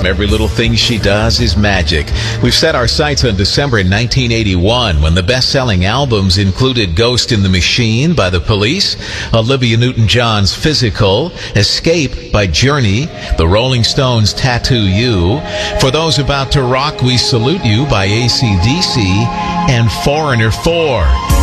Every little thing she does is magic. We've set our sights on December 1981 when the best-selling albums included Ghost in the Machine by The Police, Olivia Newton-John's Physical, Escape by Journey, The Rolling Stones' Tattoo You, For Those About to Rock, We Salute You by AC/DC, and Foreigner 4.